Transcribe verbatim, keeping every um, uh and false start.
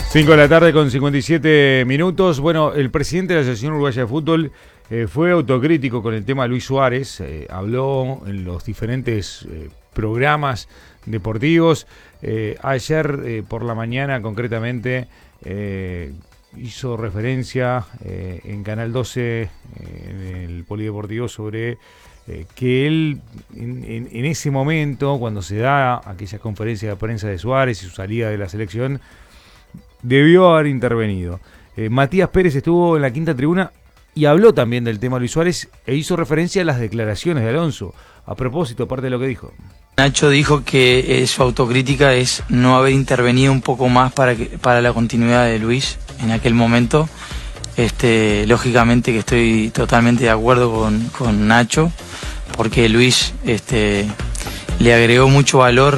cinco de la tarde con cincuenta y siete minutos. Bueno, el presidente de la Asociación Uruguaya de Fútbol eh, fue autocrítico con el tema de Luis Suárez. Eh, habló en los diferentes eh, programas deportivos. Eh, ayer eh, por la mañana, concretamente, eh, hizo referencia eh, en Canal doce, eh, en el Polideportivo, sobre eh, que él, en, en, en ese momento, cuando se da aquella conferencia de prensa de Suárez y su salida de la selección, debió haber intervenido. Eh, Matías Pérez estuvo en la quinta tribuna y habló también del tema Luis Suárez e hizo referencia a las declaraciones de Alonso. A propósito, parte de lo que dijo. Nacho dijo que eh, su autocrítica es no haber intervenido un poco más para, que, para la continuidad de Luis en aquel momento. Este, lógicamente que estoy totalmente de acuerdo con, con Nacho, porque Luis este, le agregó mucho valor